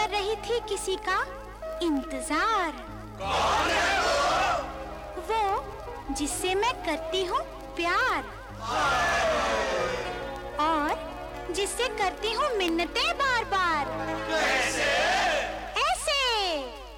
कर रही थी किसी का इंतजार। कौन है वो जिससे मैं करती हूँ प्यार और जिससे करती हूँ मिन्नतें बार बार। कैसे